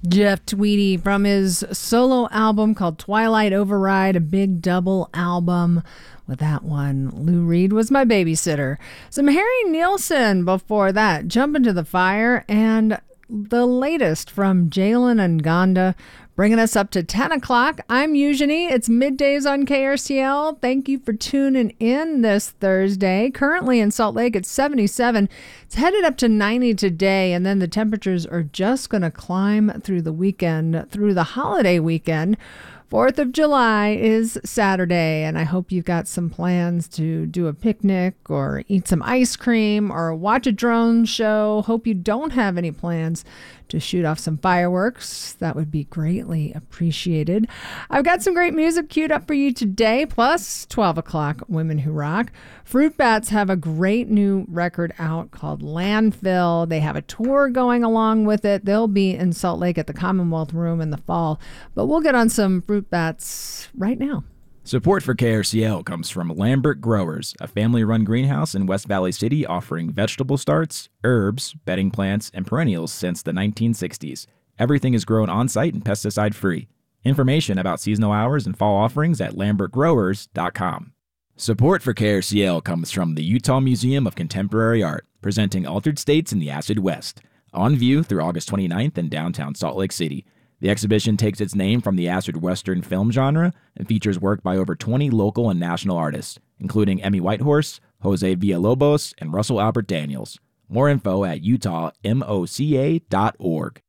Jeff Tweedy from his solo album called Twilight Override, a big double album. With that one, Lou Reed was my babysitter. Some Harry Nilsson before that, Jump Into the Fire, and the latest from Jalen and Gonda, bringing us up to 10 o'clock. I'm Eugenie. It's middays on KRCL. Thank you for tuning in this Thursday. Currently in Salt Lake, it's 77. It's headed up to 90 today, and then the temperatures are just going to climb through the weekend, through the holiday weekend. 4th of July is Saturday, and I hope you've got some plans to do a picnic or eat some ice cream or watch a drone show. Hope you don't have any plans to shoot off some fireworks. That would be greatly appreciated. I've got some great music queued up for you today, plus 12 o'clock Women Who Rock. Fruit Bats have a great new record out called Landfill. They have a tour going along with it. They'll be in Salt Lake at the Commonwealth Room in the fall, but we'll get on some Fruit Bats right now. Support for KRCL comes from Lambert Growers, a family-run greenhouse in West Valley City offering vegetable starts, herbs, bedding plants, and perennials since the 1960s. Everything is grown on-site and pesticide-free. Information about seasonal hours and fall offerings at lambertgrowers.com. Support for KRCL comes from the Utah Museum of Contemporary Art, presenting Altered States in the Acid West. On view through August 29th in downtown Salt Lake City. The exhibition takes its name from the acid western film genre and features work by over 20 local and national artists, including Emmy Whitehorse, Jose Villalobos, and Russell Albert Daniels. More info at utahmoca.org.